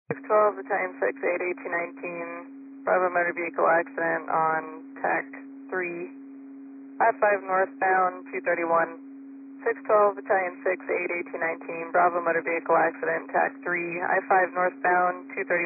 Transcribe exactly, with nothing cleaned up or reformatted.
six twelve, Battalion six, eight eighteen nineteen, Bravo motor vehicle accident on TAC three, I five northbound, two thirty-one. six twelve, Battalion six, eight eighteen nineteen, Bravo motor vehicle accident, TAC three, I five northbound, two thirty-one.